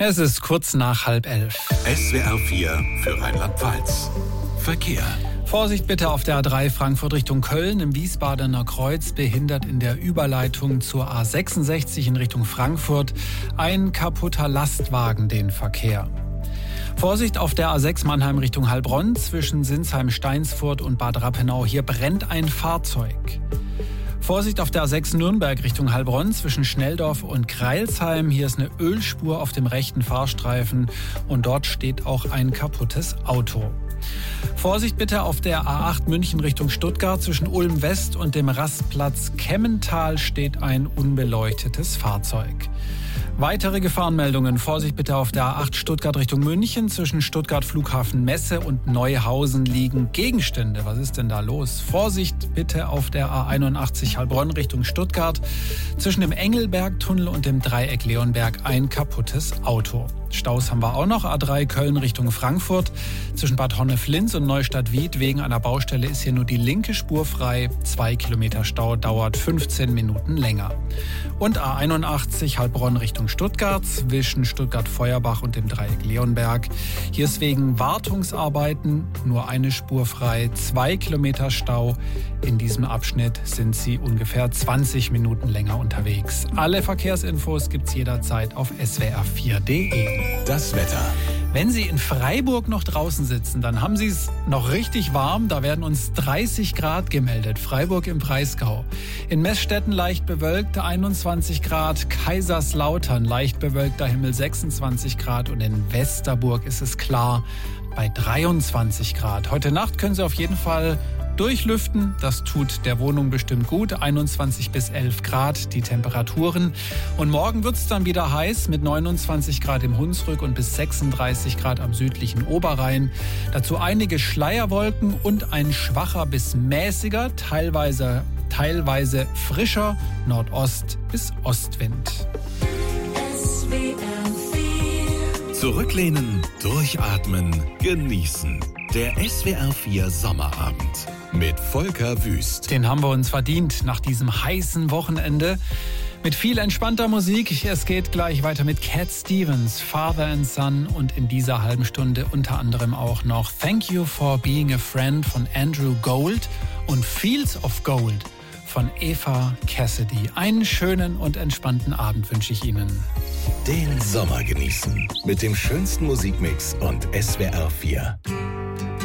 Es ist kurz nach 10:30. SWR 4 für Rheinland-Pfalz. Verkehr. Vorsicht bitte auf der A3 Frankfurt Richtung Köln. Im Wiesbadener Kreuz behindert in der Überleitung zur A66 in Richtung Frankfurt ein kaputter Lastwagen den Verkehr. Vorsicht auf der A6 Mannheim Richtung Heilbronn zwischen Sinsheim-Steinsfurt und Bad Rappenau. Hier brennt ein Fahrzeug. Vorsicht auf der A6 Nürnberg Richtung Heilbronn zwischen Schnelldorf und Greilsheim. Hier ist eine Ölspur auf dem rechten Fahrstreifen und dort steht auch ein kaputtes Auto. Vorsicht bitte auf der A8 München Richtung Stuttgart zwischen Ulm West und dem Rastplatz Kemmental steht ein unbeleuchtetes Fahrzeug. Weitere Gefahrenmeldungen. Vorsicht bitte auf der A8 Stuttgart Richtung München. Zwischen Stuttgart Flughafen Messe und Neuhausen liegen Gegenstände. Was ist denn da los? Vorsicht bitte auf der A81 Heilbronn Richtung Stuttgart. Zwischen dem Engelbergtunnel und dem Dreieck Leonberg ein kaputtes Auto. Staus haben wir auch noch. A3 Köln Richtung Frankfurt. Zwischen Bad Honnef-Linz und Neustadt-Wied wegen einer Baustelle ist hier nur die linke Spur frei. 2 Kilometer Stau dauert 15 Minuten länger. Und A81 Heilbronn Richtung Stuttgart zwischen Stuttgart-Feuerbach und dem Dreieck Leonberg. Hier ist wegen Wartungsarbeiten nur eine Spur frei. 2 Kilometer Stau. In diesem Abschnitt sind Sie ungefähr 20 Minuten länger unterwegs. Alle Verkehrsinfos gibt's jederzeit auf swr4.de. Das Wetter. Wenn Sie in Freiburg noch draußen sitzen, dann haben Sie es noch richtig warm. Da werden uns 30 Grad gemeldet. Freiburg im Breisgau. In Meßstetten leicht bewölkt, 21 Grad. Kaiserslautern leicht bewölkter Himmel, 26 Grad. Und in Westerburg ist es klar bei 23 Grad. Heute Nacht können Sie auf jeden Fall durchlüften, das tut der Wohnung bestimmt gut, 21 bis 11 Grad die Temperaturen. Und morgen wird es dann wieder heiß mit 29 Grad im Hunsrück und bis 36 Grad am südlichen Oberrhein. Dazu einige Schleierwolken und ein schwacher bis mäßiger, teilweise frischer Nordost- bis Ostwind. Zurücklehnen, durchatmen, genießen. Der SWR 4 Sommerabend mit Volker Wüst. Den haben wir uns verdient nach diesem heißen Wochenende. Mit viel entspannter Musik. Es geht gleich weiter mit Cat Stevens, Father and Son und in dieser halben Stunde unter anderem auch noch Thank You for Being a Friend von Andrew Gold und Fields of Gold von Eva Cassidy. Einen schönen und entspannten Abend wünsche ich Ihnen. Den Sommer genießen mit dem schönsten Musikmix und SWR 4.